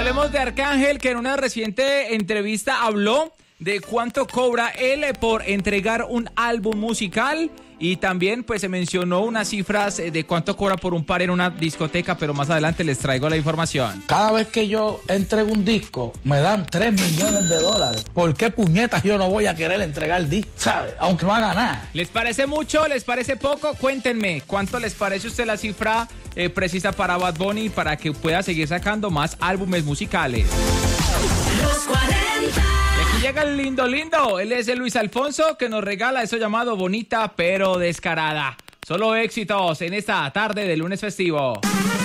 hablemos de Arcángel, que en una reciente entrevista habló de cuánto cobra él por entregar un álbum musical. Y también pues se mencionó unas cifras de cuánto cobra por un par en una discoteca, pero más adelante les traigo la información. Cada vez que yo entrego un disco, me dan 3 millones de dólares. ¿Por qué puñetas yo no voy a querer entregar el disco? ¿Sabe? Aunque va a ganar. ¿Les parece mucho? ¿Les parece poco? Cuéntenme, ¿cuánto les parece a usted la cifra precisa para Bad Bunny para que pueda seguir sacando más álbumes musicales? Los 40. Llega el lindo, él es el Luis Alfonso que nos regala eso llamado Bonita pero Descarada. Solo éxitos en esta tarde de lunes festivo.